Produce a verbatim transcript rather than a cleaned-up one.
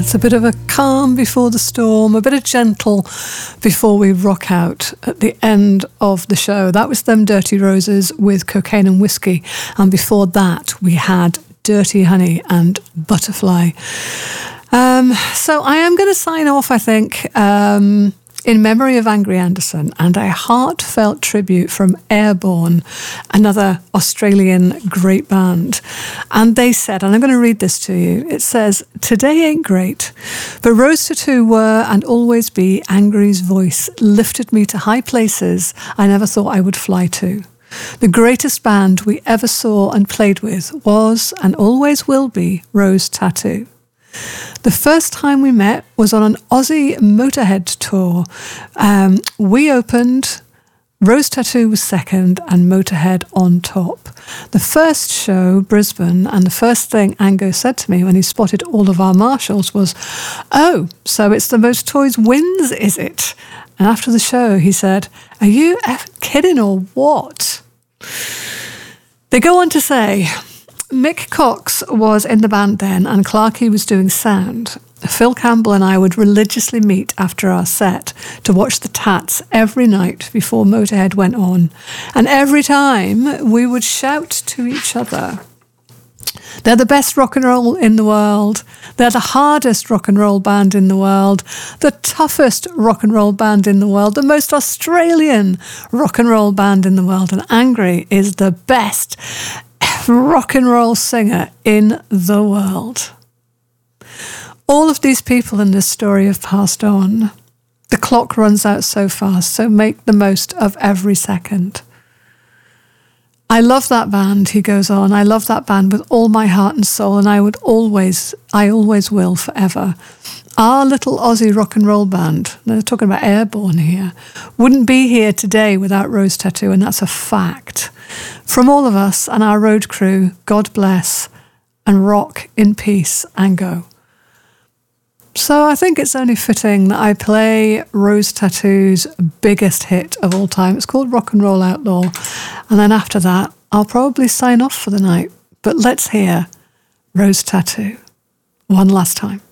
it's a bit of a calm before the storm, a bit of gentle before we rock out at the end of the show. That was them Dirty Roses with Cocaine and Whiskey. And before that, we had Dirty Honey and Butterfly. Um, so I am going to sign off, I think, um, in memory of Angry Anderson and a heartfelt tribute from Airborne, another Australian great band. And they said, and I'm going to read this to you, it says, "Today ain't great, but Rose Tattoo were and always be Angry's voice, lifted me to high places I never thought I would fly to. The greatest band we ever saw and played with was and always will be Rose Tattoo. The first time we met was on an Aussie Motorhead tour. Um, we opened, Rose Tattoo was second, and Motorhead on top. The first show, Brisbane, and the first thing Ango said to me when he spotted all of our marshals was, 'Oh, so it's the most toys wins, is it?' And after the show, he said, 'Are you effing kidding or what?'" They go on to say, Mick Cox was in the band then, and Clarkey was doing sound. Phil Campbell and I would religiously meet after our set to watch the Tats every night before Motorhead went on. And every time we would shout to each other, "They're the best rock and roll in the world. They're the hardest rock and roll band in the world. The toughest rock and roll band in the world. The most Australian rock and roll band in the world. And Angry is the best rock and roll singer in the world." All of these people in this story have passed on. The clock runs out so fast, so make the most of every second. I love that band, he goes on. I love that band with all my heart and soul, and I would always, I always will forever. Our little Aussie rock and roll band, they're talking about Airborne here, wouldn't be here today without Rose Tattoo, and that's a fact. From all of us and our road crew, God bless, and rock in peace, Ango. So I think it's only fitting that I play Rose Tattoo's biggest hit of all time. It's called Rock and Roll Outlaw. And then after that, I'll probably sign off for the night. But let's hear Rose Tattoo one last time.